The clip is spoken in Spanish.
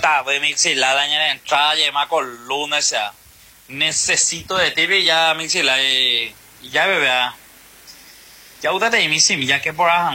tarde, Mixila, la entrada llama con luna, sea. Necesito de ti, ya, Mixila, ya, bebé. Ya, usted te mi sim, ya que por ahí.